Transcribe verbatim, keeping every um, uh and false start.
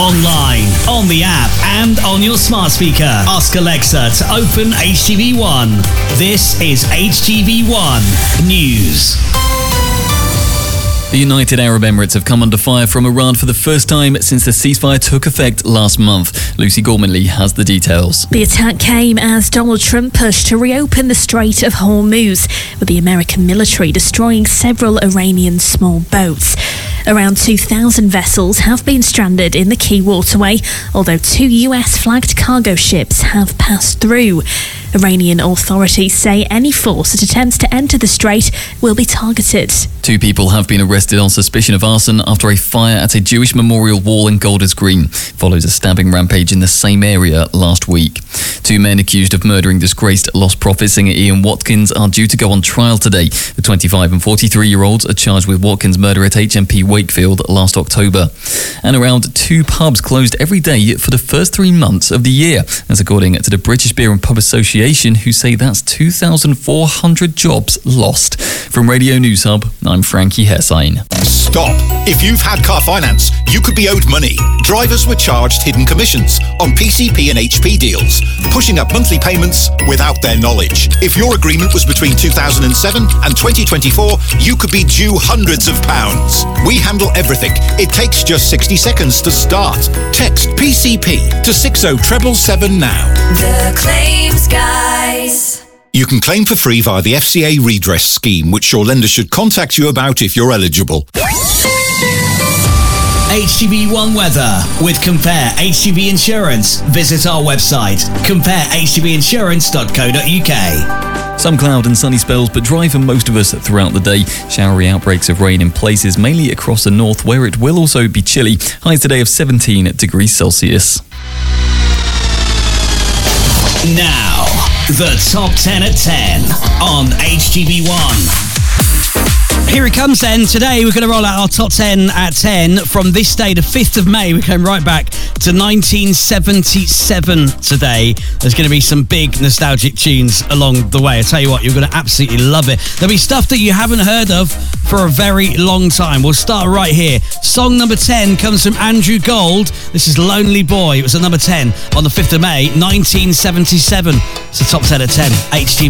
online, on the app, and on your smart speaker. Ask Alexa to open H T V one. This is H T V one News. The United Arab Emirates have come under fire from Iran for the first time since the ceasefire took effect last month. Lucy Gormanley has the details. The attack came as Donald Trump pushed to reopen the Strait of Hormuz, with the American military destroying several Iranian small boats. Around two thousand vessels have been stranded in the key waterway, although two U S-flagged cargo ships have passed through. Iranian authorities say any force that attempts to enter the strait will be targeted. Two people have been arrested on suspicion of arson after a fire at a Jewish memorial wall in Golders Green follows a stabbing rampage in the same area last week. Two men accused of murdering disgraced Lost Prophet singer Ian Watkins are due to go on trial today. The twenty-five and forty-three-year-olds are charged with Watkins' murder at H M P Wakefield last October. And around two pubs closed every day for the first three months of the year. That's according to the British Beer and Pub Association, who say that's two thousand four hundred jobs lost. From Radio News Hub, I'm Frankie Hessine. Stop! If you've had car finance, you could be owed money. Drivers were charged hidden commissions on P C P and H P deals, pushing up monthly payments without their knowledge. If your agreement was between two thousand seven and twenty twenty-four, you could be due hundreds of pounds. We handle everything. It takes just sixty seconds to start. Text P C P to six oh seven seven now. The Claims Guys. You can claim for free via the F C A redress scheme, which your lender should contact you about if you're eligible. H T V one weather with Compare H T V Insurance. Visit our website, compare h t v insurance dot co dot u k. Some cloud and sunny spells, but dry for most of us throughout the day. Showery outbreaks of rain in places, mainly across the north, where it will also be chilly. Highs today of seventeen degrees Celsius. Now, the top ten at ten on H T V one. Here it comes then. Today we're going to roll out our top ten at ten. From this day, the fifth of May, we're going right back to nineteen seventy-seven today. There's going to be some big nostalgic tunes along the way. I tell you what, you're going to absolutely love it. There'll be stuff that you haven't heard of for a very long time. We'll start right here. Song number ten comes from Andrew Gold. This is Lonely Boy. It was at number ten on the fifth of May, nineteen seventy-seven. It's the top ten at ten. H T V.